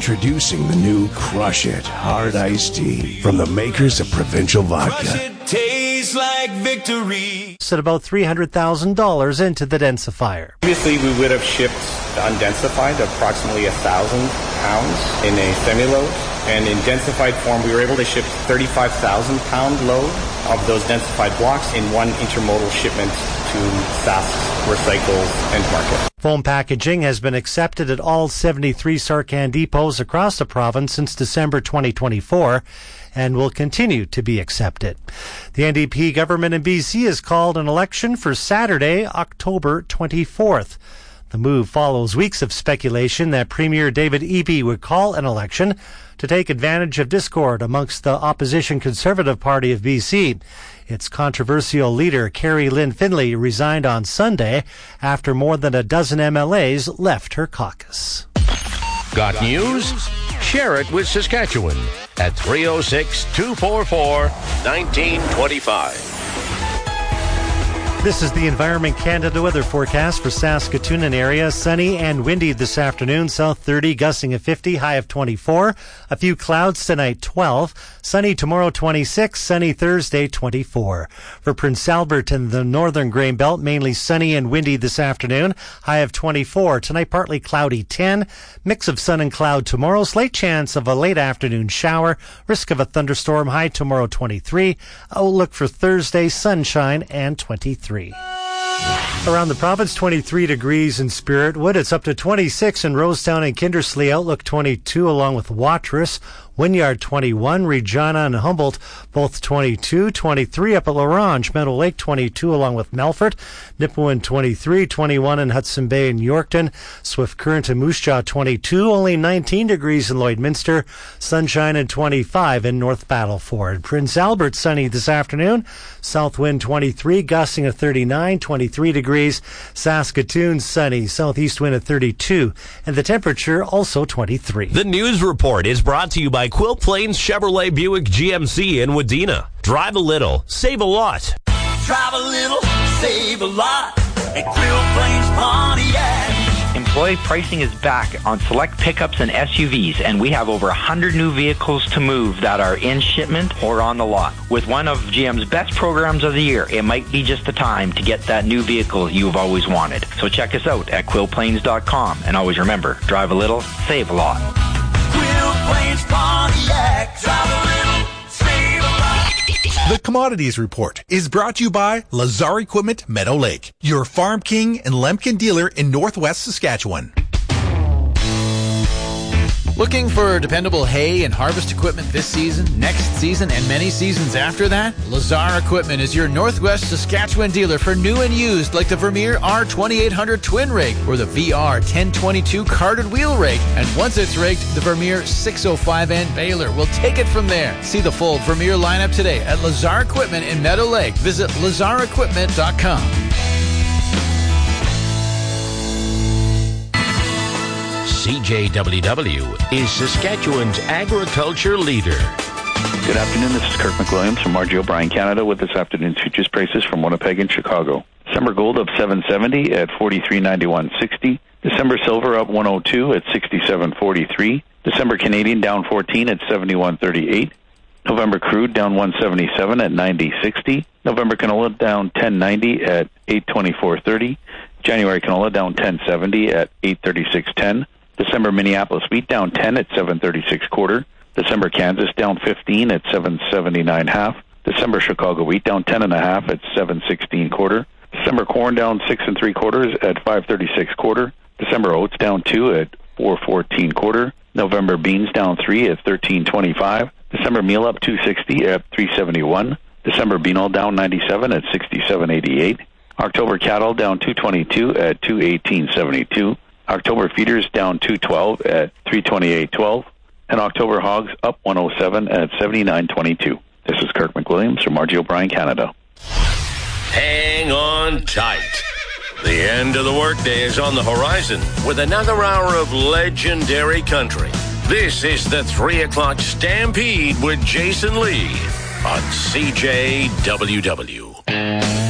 Introducing the new Crush It Hard Iced Tea from the makers of Provincial Vodka. Crush It tastes like victory. At about $300,000 into the densifier. Previously, we would have shipped undensified approximately 1,000 pounds in a semi-load. And in densified form, we were able to ship 35,000 pound load of those densified blocks in one intermodal shipment to Sask Recycles end market. Foam packaging has been accepted at all 73 Sarcan depots across the province since December 2024 and will continue to be accepted. The NDP government in BC has called an election for Saturday, October 24th. The move follows weeks of speculation that Premier David Eby would call an election to take advantage of discord amongst the opposition Conservative Party of BC. Its controversial leader, Carrie Lynn Finlay, resigned on Sunday after more than a dozen MLAs left her caucus. Got news? Share it with Saskatchewan at 306-244-1925. This is the Environment Canada weather forecast for Saskatoon and area. Sunny and windy this afternoon. South 30, gusting at 50, high of 24. A few clouds tonight, 12. Sunny tomorrow, 26. Sunny Thursday, 24. For Prince Albert and the northern Grain Belt, mainly sunny and windy this afternoon. High of 24. Tonight, partly cloudy, 10. Mix of sun and cloud tomorrow. Slight chance of a late afternoon shower. Risk of a thunderstorm. High tomorrow, 23. Outlook for Thursday, sunshine and 23. Around the province, 23 degrees in Spiritwood. It's up to 26 in Rosetown and Kindersley. Outlook 22 along with Watrous. Wynyard 21, Regina and Humboldt, both 22, 23 up at Larange, Meadow Lake 22 along with Melfort, Nipawin 23, 21 in Hudson Bay and Yorkton, Swift Current and Moose Jaw 22, only 19 degrees in Lloydminster, sunshine and 25 in North Battleford. Prince Albert sunny this afternoon, south wind 23, gusting at 39, 23 degrees, Saskatoon sunny, southeast wind at 32, and the temperature also 23. The news report is brought to you by Quilt Plains Chevrolet Buick GMC in Wadena. Drive a little, save a lot. Drive a little, save a lot at Quilt Plains Pontiac. Employee pricing is back on select pickups and SUVs, and we have over 100 new vehicles to move that are in shipment or on the lot. With one of GM's best programs of the year, it might be just the time to get that new vehicle you've always wanted. So check us out at quillplains.com, and always remember, drive a little, save a lot. Quilt Plains Pontiac, drive a little, save a lot. The Commodities Report is brought to you by Lazar Equipment Meadow Lake, your Farm King and Lemkin dealer in Northwest Saskatchewan. Looking for dependable hay and harvest equipment this season, next season, and many seasons after that? Lazar Equipment is your Northwest Saskatchewan dealer for new and used, like the Vermeer R2800 twin rake or the VR 1022 carded wheel rake. And once it's raked, the Vermeer 605N baler will take it from there. See the full Vermeer lineup today at Lazar Equipment in Meadow Lake. Visit lazarequipment.com. CJWW is Saskatchewan's agriculture leader. Good afternoon, this is Kirk McWilliams from RG O'Brien Canada with this afternoon's futures prices from Winnipeg and Chicago. December gold up $7.70 at $43.9160. December silver up $102 at $67.43. December Canadian down 14 at $71.38. November crude down $177 at $90.60. November canola down $10.90 at $824.30. January canola down $10.70 at $836.10. December Minneapolis wheat down 10 at $736 quarter. December Kansas down 15 at $779 half. December Chicago wheat down 10.5 at $716 quarter. December corn down 6 3/4 at $536 quarter. December oats down 2 at $414 quarter. November beans down 3 at $1325. December meal up $260 at $371. December bean oil down 97 at $67.88. October cattle down $222 at $218.72. October feeders down $212 at $328.12. And October hogs up $107 at $79.22. This is Kirk McWilliams from RG O'Brien Canada. Hang on tight. The end of the workday is on the horizon with another hour of legendary country. This is the 3 o'clock Stampede with Jason Lee on CJWW.